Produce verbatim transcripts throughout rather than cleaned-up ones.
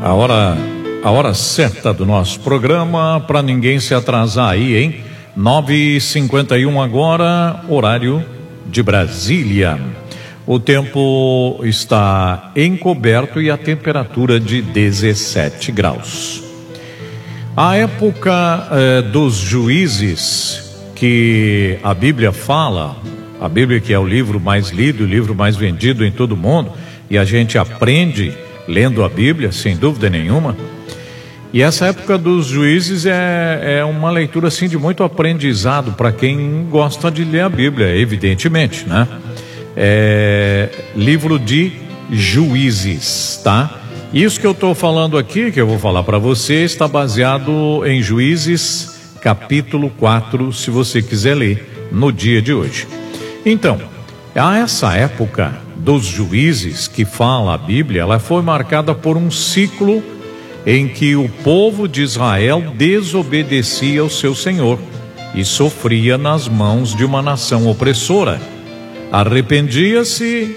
A hora, a hora certa do nosso programa, para ninguém se atrasar aí, hein? nove e cinquenta e um agora, horário de Brasília. O tempo está encoberto e a temperatura de dezessete graus. A época eh, dos juízes, que a Bíblia fala, a Bíblia que é o livro mais lido, o livro mais vendido em todo o mundo, e a gente aprende lendo a Bíblia, sem dúvida nenhuma. E essa época dos juízes é, é uma leitura assim de muito aprendizado para quem gosta de ler a Bíblia, evidentemente, né? É, livro de Juízes, tá? Isso que eu estou falando aqui, que eu vou falar para você, está baseado em Juízes capítulo quatro, se você quiser ler no dia de hoje. Então, a essa época dos juízes que fala a Bíblia, ela foi marcada por um ciclo em que o povo de Israel desobedecia ao seu Senhor e sofria nas mãos de uma nação opressora. Arrependia-se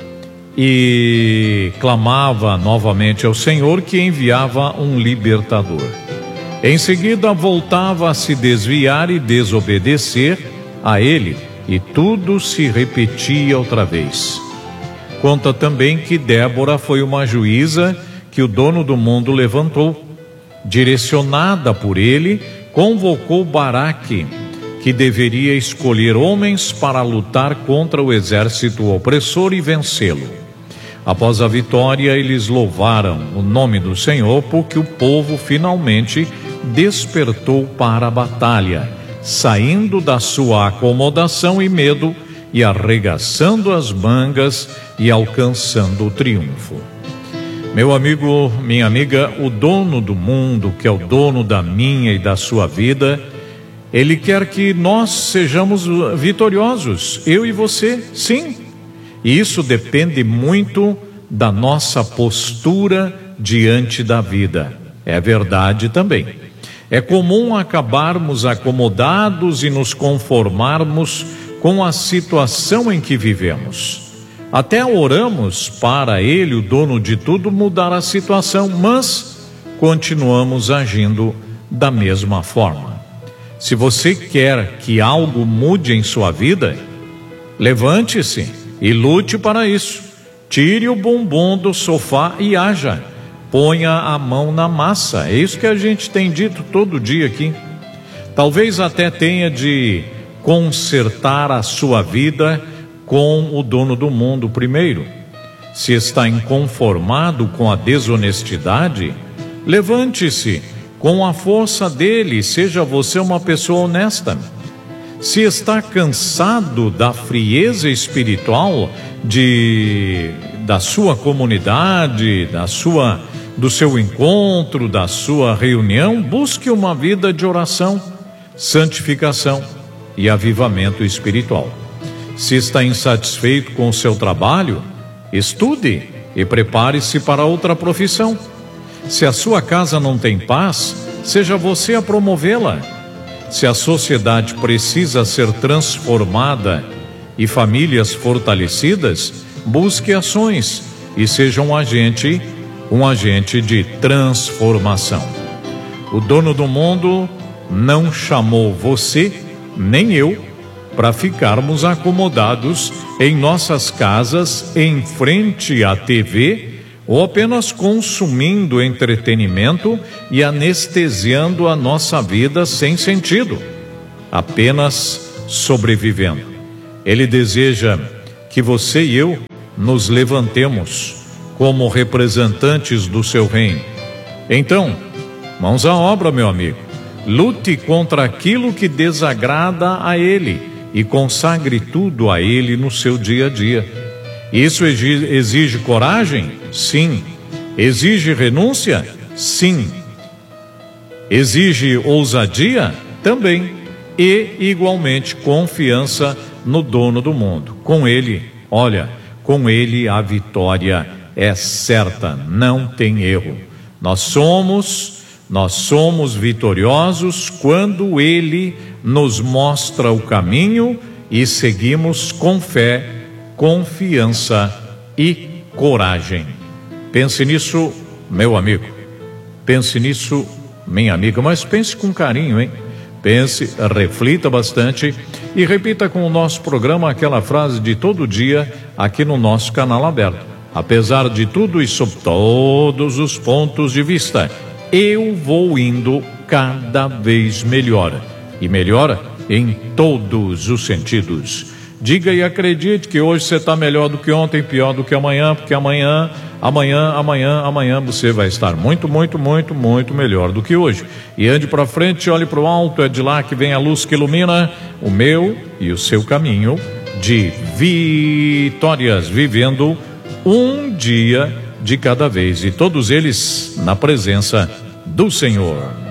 e clamava novamente ao Senhor, que enviava um libertador. Em seguida voltava a se desviar e desobedecer a ele, e tudo se repetia outra vez. Conta também que Débora foi uma juíza que o dono do mundo levantou. Direcionada por ele, convocou Baraque, que deveria escolher homens para lutar contra o exército opressor e vencê-lo. Após a vitória, eles louvaram o nome do Senhor, porque o povo finalmente despertou para a batalha, saindo da sua acomodação e medo e arregaçando as mangas e alcançando o triunfo. Meu amigo, minha amiga, o dono do mundo, que é o dono da minha e da sua vida, ele quer que nós sejamos vitoriosos, eu e você, sim. E isso depende muito da nossa postura diante da vida. É verdade também. É comum acabarmos acomodados e nos conformarmos com a situação em que vivemos. Até oramos para Ele, o dono de tudo, mudar a situação, mas continuamos agindo da mesma forma. Se você quer que algo mude em sua vida, levante-se e lute para isso. Tire o bumbum do sofá e haja. Ponha a mão na massa. É isso que a gente tem dito todo dia aqui. Talvez até tenha de consertar a sua vida com o dono do mundo primeiro. Se está inconformado com a desonestidade, levante-se com a força dele, seja você uma pessoa honesta. Se está cansado da frieza espiritual de, da sua comunidade, da sua, do seu encontro, da sua reunião, busque uma vida de oração, santificação e avivamento espiritual. Se está insatisfeito com o seu trabalho, estude e prepare-se para outra profissão. Se a sua casa não tem paz, seja você a promovê-la. Se a sociedade precisa ser transformada e famílias fortalecidas, busque ações e seja um agente, um agente de transformação. O dono do mundo não chamou você, nem eu, para ficarmos acomodados em nossas casas, em frente à T V, ou apenas consumindo entretenimento e anestesiando a nossa vida sem sentido, apenas sobrevivendo. Ele deseja que você e eu nos levantemos como representantes do seu reino. Então, mãos à obra, meu amigo. Lute contra aquilo que desagrada a Ele e consagre tudo a Ele no seu dia a dia. Isso exige coragem? Sim. Exige renúncia? Sim. Exige ousadia? Também. E, igualmente, confiança no dono do mundo. Com Ele, olha, com Ele a vitória é certa, não tem erro. Nós somos, nós somos vitoriosos quando Ele nos mostra o caminho e seguimos com fé, confiança e coragem. Pense nisso meu amigo. Pense nisso, minha amiga, mas pense com carinho, hein? Pense, reflita bastante e repita com o nosso programa aquela frase de todo dia aqui no nosso canal aberto. Apesar de tudo e sob todos os pontos de vista, eu vou indo cada vez melhor. E melhor em todos os sentidos. Diga e acredite que hoje você está melhor do que ontem, pior do que amanhã, porque amanhã, amanhã, amanhã, amanhã você vai estar muito, muito, muito, muito melhor do que hoje. E ande para frente, olhe para o alto, é de lá que vem a luz que ilumina o meu e o seu caminho de vitórias, vivendo um dia de cada vez, e todos eles na presença do Senhor.